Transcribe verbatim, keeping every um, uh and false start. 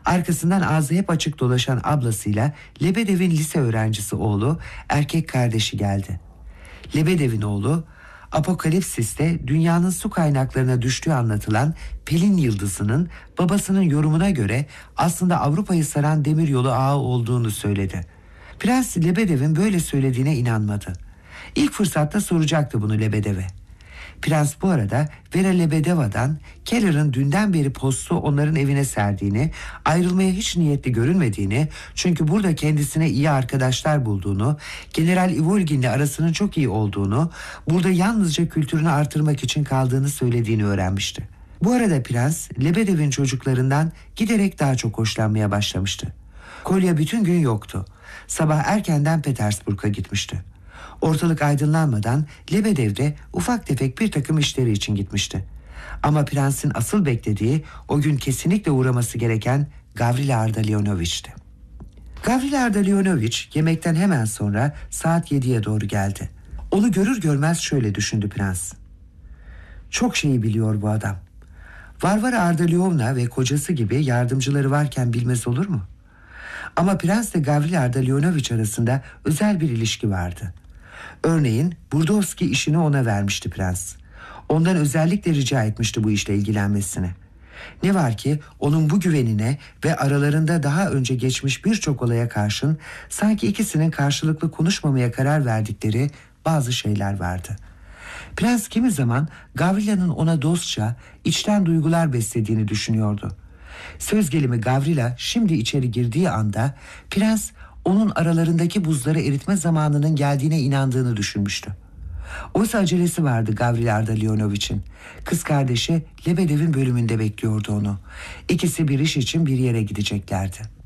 Arkasından ağzı hep açık dolaşan ablasıyla Lebedev'in lise öğrencisi oğlu, erkek kardeşi geldi. Lebedev'in oğlu, Apokalipsis'te dünyanın su kaynaklarına düştüğü anlatılan Pelin Yıldızı'nın babasının yorumuna göre aslında Avrupa'yı saran demiryolu ağı olduğunu söyledi. Prens Lebedev'in böyle söylediğine inanmadı. İlk fırsatta soracaktı bunu Lebedev'e. Prens bu arada Vera Lebedeva'dan Keller'ın dünden beri postu onların evine serdiğini, ayrılmaya hiç niyetli görünmediğini, çünkü burada kendisine iyi arkadaşlar bulduğunu, General Ivolgin'le arasının çok iyi olduğunu, burada yalnızca kültürünü artırmak için kaldığını söylediğini öğrenmişti. Bu arada prens Lebedev'in çocuklarından giderek daha çok hoşlanmaya başlamıştı. Kolya bütün gün yoktu. Sabah erkenden Petersburg'a gitmişti. Ortalık aydınlanmadan Lebedev de ufak tefek bir takım işleri için gitmişti. Ama prensin asıl beklediği o gün kesinlikle uğraması gereken Gavrila Ardalionoviç'ti. Gavrila Ardalionoviç yemekten hemen sonra saat yediye doğru geldi. Onu görür görmez şöyle düşündü prens. Çok şeyi biliyor bu adam. Varvara Ardaliovna ve kocası gibi yardımcıları varken bilmez olur mu? Ama prensle Gavrila Ardalionoviç arasında özel bir ilişki vardı. Örneğin Burdovski işini ona vermişti prens. Ondan özellikle rica etmişti bu işle ilgilenmesini. Ne var ki onun bu güvenine ve aralarında daha önce geçmiş birçok olaya karşın sanki ikisinin karşılıklı konuşmamaya karar verdikleri bazı şeyler vardı. Prens kimi zaman Gavrila'nın ona dostça, içten duygular beslediğini düşünüyordu. Söz gelimi Gavrila şimdi içeri girdiği anda prens onun aralarındaki buzları eritme zamanının geldiğine inandığını düşünmüştü. Oysa acelesi vardı Gavrila Ardalionoviç'in. Kız kardeşi Lebedev'in bölümünde bekliyordu onu. İkisi bir iş için bir yere gideceklerdi.